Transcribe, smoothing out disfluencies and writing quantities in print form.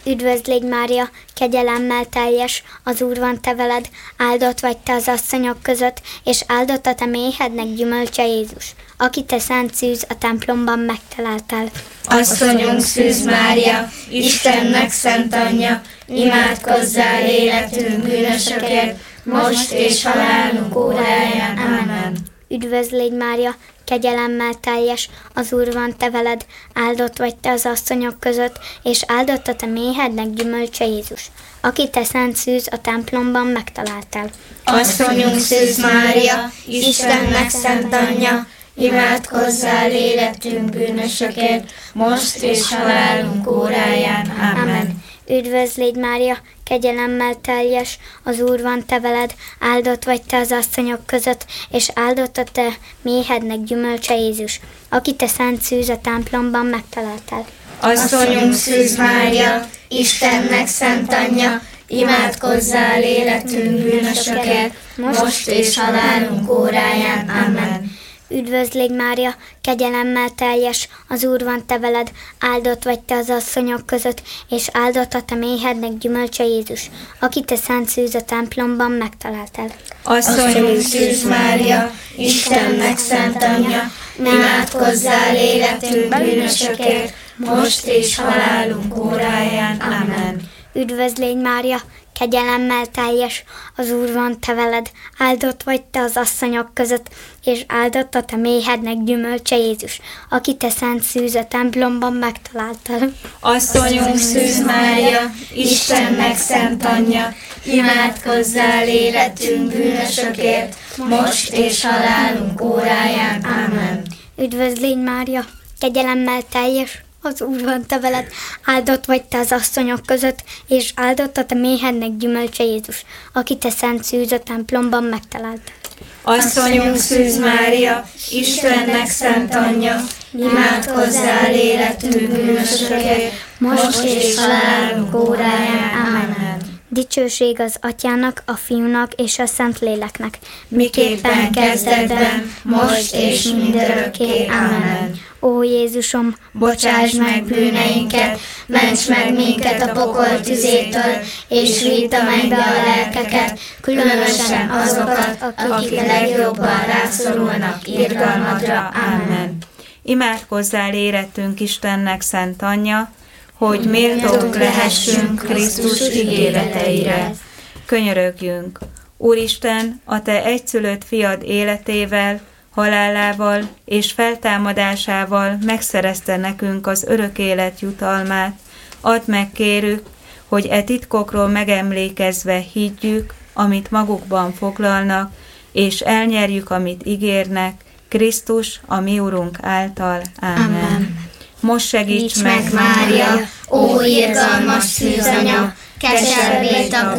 Üdvözl légy Mária, kegyelemmel teljes, az Úr van te veled, áldott vagy te az asszonyok között, és áldott a te méhednek gyümölcse Jézus, aki te szent szűz a templomban megtaláltál. Asszonyunk Szűz Mária, Istennek szent anyja, imádkozzál életünk bűnösökért, most és halálunk óráján. Amen. Üdvözl légy Mária, kegyelemmel teljes, az Úr van te veled, áldott vagy te az asszonyok között, és áldott a te méhednek gyümölcse Jézus, aki te szent szűz a templomban megtaláltál. Asszonyunk Szűz Mária, Istennek szent anyja, imádkozzál életünk bűnösökért, most és halálunk óráján. Amen. Üdvözl légy Mária, kegyelemmel teljes, az Úr van te veled, áldott vagy te az asszonyok között, és áldott a te méhednek gyümölcse Jézus, aki te szent szűz a templomban megtaláltál. Asszonyunk Szűz Mária, Istennek szent anyja, imádkozzál életünk bűnösökért, most és halálunk óráján. Amen. Üdvözl légy Mária, kegyelemmel teljes, az Úr van te veled, áldott vagy te az asszonyok között, és áldott a te méhednek gyümölcse Jézus, aki te szent szűz a templomban megtaláltál. Asszonyunk Szűz Mária, Istennek szent anyja, imádkozzál életünk bűnösökért, most és halálunk óráján. Amen. Üdvözl légy Mária, kegyelemmel teljes, az Úr van te veled, áldott vagy te az asszonyok között, és áldott a te méhednek gyümölcse Jézus, aki te szent szűz a templomban megtaláltál. Asszonyunk Szűz Mária, Istennek szent anyja, imádkozzál életünk bűnösökért, most és halálunk óráján. Amen. Üdvözl légy Mária, kegyelemmel teljes, az Úr van te veled, áldott vagy te az asszonyok között, és áldott a te méhednek gyümölcse Jézus, aki te szent szűz a templomban megtaláltál. Asszonyunk Szűz Mária, Istennek szent anyja, imádkozzál életünk bűnösökért, most és halálunk óráján. Amen. Dicsőség az Atyának, a Fiúnak és a Szentléleknek, miképpen kezdetben, most és mindörökké. Amen. Ó Jézusom, bocsásd meg bűneinket, ments meg minket a pokol tüzétől, és vidd a mennybe a lelkeket, különösen azokat, akik legjobban rászorulnak irgalmadra. Amen. Imádkozzál érettünk Istennek szent anyja, hogy méltók lehessünk Krisztus ígéreteire. Könyörögjünk! Úristen, a te egyszülött fiad életével, halálával és feltámadásával megszerezte nekünk az örök élet jutalmát. Add meg, kérük, hogy e titkokról megemlékezve higgyük, amit magukban foglalnak, és elnyerjük, amit ígérnek, Krisztus, a mi Urunk által. Amen. Most segíts meg, Mária, ó irgalmas szűzanya, keservét a